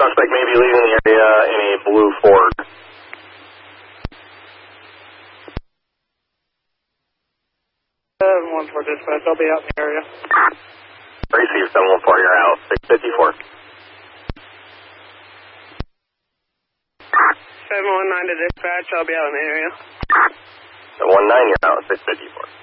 Suspect may be leaving the area in a blue Ford. 714 dispatch, I'll be out in the area. Receive 714, you're out, 654. 719 to dispatch, I'll be out in the area. 719, you're out, 654.